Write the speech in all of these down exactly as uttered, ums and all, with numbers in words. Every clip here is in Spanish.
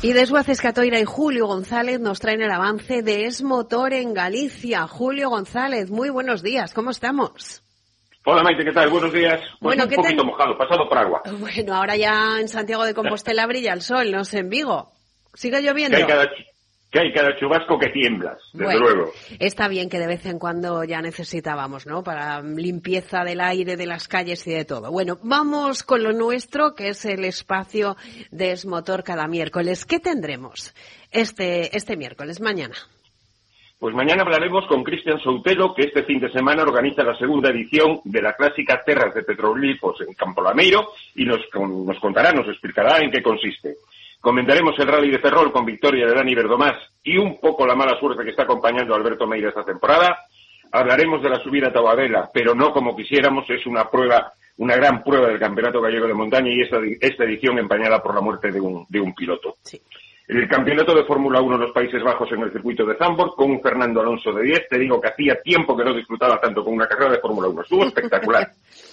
Y Desguaces Catoira y Julio González nos traen el avance de Esmotor en Galicia. Julio González, muy buenos días, ¿cómo estamos? Hola Maite, ¿qué tal? Buenos días. Pues bueno, un poquito ten... mojado, pasado por agua. Bueno, ahora ya en Santiago de Compostela brilla el sol, no sé en Vigo. ¿Sigue lloviendo? Que hay cada, que hay cada chubasco que tiemblas, desde bueno, luego. Está bien que de vez en cuando ya necesitábamos, ¿no? Para limpieza del aire, de las calles y de todo. Bueno, vamos con lo nuestro, que es el espacio de Esmotor cada miércoles. ¿Qué tendremos este, este miércoles, mañana? Pues mañana hablaremos con Cristian Soutelo, que este fin de semana organiza la segunda edición de la clásica Terras de Petroglifos en Campo Lameiro y nos, nos contará, nos explicará en qué consiste. Comentaremos el Rally de Ferrol con victoria de Dani Verdomás y un poco la mala suerte que está acompañando a Alberto Meira esta temporada. Hablaremos de la subida a Tababela, pero no como quisiéramos, es una prueba, una gran prueba del Campeonato Gallego de Montaña y esta, esta edición empañada por la muerte de un, de un piloto. Sí. El campeonato de Fórmula uno de los Países Bajos en el circuito de Zandvoort con un Fernando Alonso de diez. Te digo que hacía tiempo que no disfrutaba tanto con una carrera de Fórmula uno. Estuvo espectacular.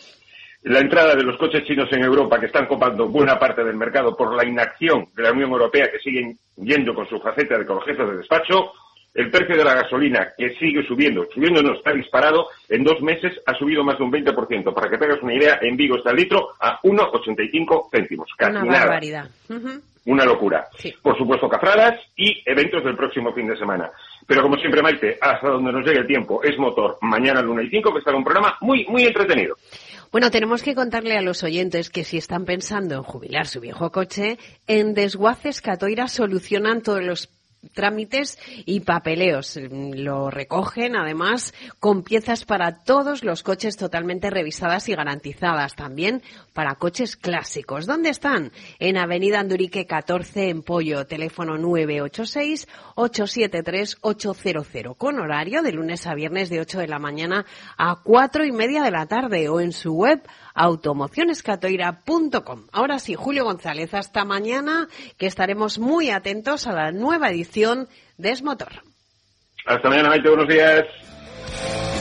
La entrada de los coches chinos en Europa, que están copando buena parte del mercado por la inacción de la Unión Europea, que siguen yendo con su faceta de colegios de despacho. El precio de la gasolina, que sigue subiendo. Subiendo no, está disparado. En dos meses ha subido más de un veinte por ciento. Para que te hagas una idea, en Vigo está el litro a uno ochenta y cinco céntimos. Casi una nada. barbaridad. Uh-huh. Una locura. Sí. Por supuesto, cafradas y eventos del próximo fin de semana. Pero como siempre, Maite, hasta donde nos llegue el tiempo, Esmotor, mañana a la una y cinco, que estará un programa muy, muy entretenido. Bueno, tenemos que contarle a los oyentes que si están pensando en jubilar su viejo coche, en Desguaces Catoira solucionan todos los trámites y papeleos. Lo recogen, además, con piezas para todos los coches totalmente revisadas y garantizadas. También para coches clásicos. ¿Dónde están? En Avenida Andurique catorce, en Pollo. Teléfono nueve ocho seis, ocho siete tres, ocho cero cero. Con horario de lunes a viernes de ocho de la mañana a cuatro y media de la tarde. O en su web automociones catoira punto com. Ahora sí, Julio González, hasta mañana, que estaremos muy atentos a la nueva edición de Esmotor. Hasta mañana, Maite, buenos días.